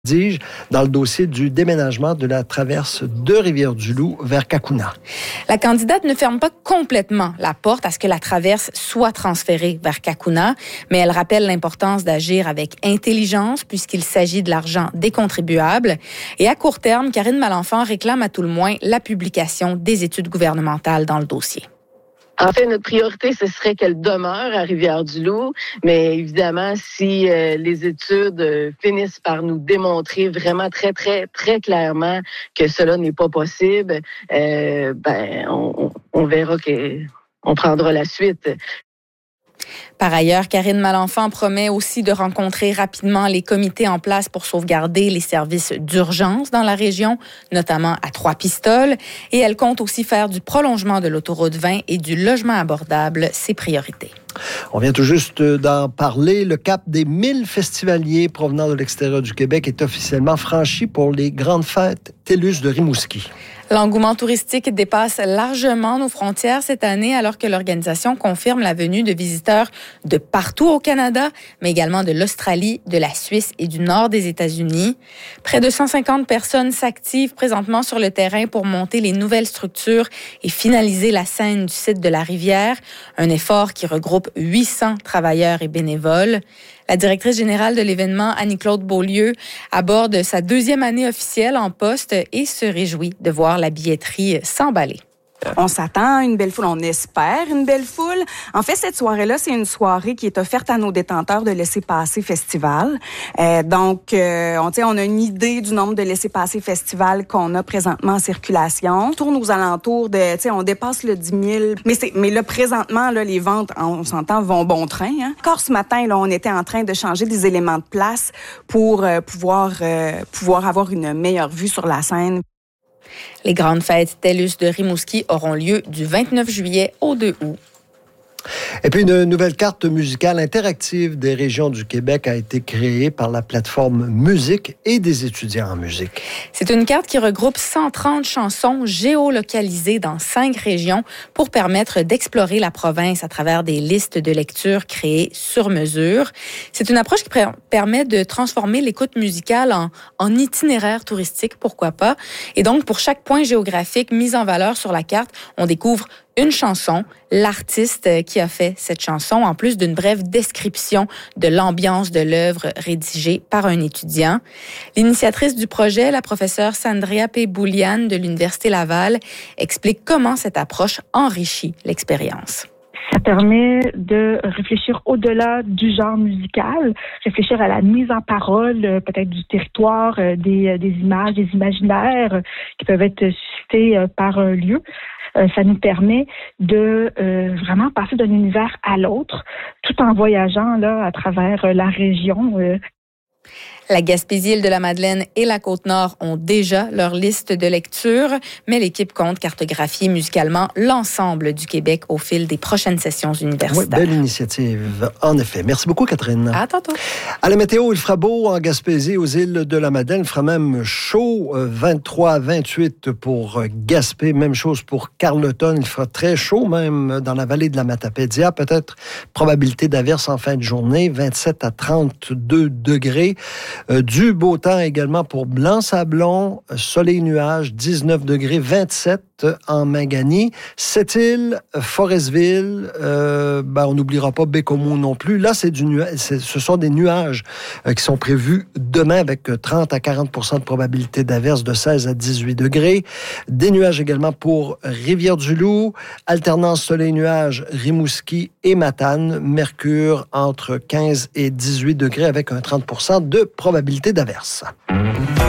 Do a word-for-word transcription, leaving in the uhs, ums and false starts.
dis-je, dans le dossier du déménagement de la traverse de Rivière-du-Loup vers Cacouna. La candidate ne ferme pas complètement la porte à ce que la traverse soit transférée vers Cacouna, mais elle rappelle l'importance d'agir avec intelligence puisqu'il s'agit de l'argent des contribuables. Et à court terme, Karine Malenfant réclame à tout le moins la publication des études gouvernementales dans le dossier. En fait, notre priorité, ce serait qu'elle demeure à Rivière-du-Loup, mais évidemment, si euh, les études euh, finissent par nous démontrer vraiment très, très, très clairement que cela n'est pas possible, euh, ben, on, on verra qu'on prendra la suite. Par ailleurs, Karine Malenfant promet aussi de rencontrer rapidement les comités en place pour sauvegarder les services d'urgence dans la région, notamment à Trois-Pistoles. Et elle compte aussi faire du prolongement de l'autoroute vingt et du logement abordable ses priorités. On vient tout juste d'en parler. Le cap des mille festivaliers provenant de l'extérieur du Québec est officiellement franchi pour les grandes fêtes TELUS de Rimouski. L'engouement touristique dépasse largement nos frontières cette année alors que l'organisation confirme la venue de visiteurs de partout au Canada, mais également de l'Australie, de la Suisse et du nord des États-Unis. Près de cent cinquante personnes s'activent présentement sur le terrain pour monter les nouvelles structures et finaliser la scène du site de la rivière, un effort qui regroupe huit cents travailleurs et bénévoles. La directrice générale de l'événement, Annie-Claude Beaulieu, aborde sa deuxième année officielle en poste et se réjouit de voir la billetterie s'emballer. On s'attend à une belle foule, on espère une belle foule. En fait, cette soirée-là, c'est une soirée qui est offerte à nos détenteurs de laissez-passer festival. Euh, donc, euh, on, on a une idée du nombre de laissez-passer festival qu'on a présentement en circulation. On tourne aux alentours de, tu sais, on dépasse le dix mille. Mais c'est, mais là, présentement, là, les ventes, on s'entend, vont bon train. Hein? Encore ce matin, là, on était en train de changer des éléments de place pour euh, pouvoir, euh, pouvoir avoir une meilleure vue sur la scène. Les grandes fêtes TELUS de Rimouski auront lieu du vingt-neuf juillet au deux août. Et puis, une nouvelle carte musicale interactive des régions du Québec a été créée par la plateforme Musique et des étudiants en musique. C'est une carte qui regroupe cent trente chansons géolocalisées dans cinq régions pour permettre d'explorer la province à travers des listes de lecture créées sur mesure. C'est une approche qui pr- permet de transformer l'écoute musicale en, en itinéraire touristique, pourquoi pas. Et donc, pour chaque point géographique mis en valeur sur la carte, on découvre une chanson, l'artiste qui a fait cette chanson, en plus d'une brève description de l'ambiance de l'œuvre rédigée par un étudiant. L'initiatrice du projet, la professeure Sandria P. Boulian de l'Université Laval, explique comment cette approche enrichit l'expérience. Ça permet de réfléchir au-delà du genre musical, réfléchir à la mise en parole, peut-être du territoire, des, des images, des imaginaires qui peuvent être suscités par un lieu. Ça nous permet de euh, vraiment passer d'un univers à l'autre, tout en voyageant là à travers la région. Euh. La Gaspésie, Île-de-la-Madeleine et la Côte-Nord ont déjà leur liste de lecture, mais l'équipe compte cartographier musicalement l'ensemble du Québec au fil des prochaines sessions universitaires. Oui, belle initiative, en effet. Merci beaucoup, Catherine. À tantôt. À la météo, il fera beau en Gaspésie, aux îles de la Madeleine. Il fera même chaud, vingt-trois à vingt-huit pour Gaspé. Même chose pour Carleton. Il fera très chaud, même dans la vallée de la Matapédia. Peut-être probabilité d'averse en fin de journée, vingt-sept à trente-deux degrés. Euh, du beau temps également pour Blanc-Sablon, soleil-nuage, dix-neuf degrés, vingt-sept en Mangani. Sept-Îles, Forestville, euh, ben on n'oubliera pas Bécomo non plus. Là, c'est du nu- c'est, ce sont des nuages euh, qui sont prévus demain avec trente à quarante pour cent de probabilité d'averse de seize à dix-huit degrés. Des nuages également pour Rivière-du-Loup, alternance soleil-nuage, Rimouski et Matane. Mercure entre quinze et dix-huit degrés avec un trente pour cent de probabilité d'averse.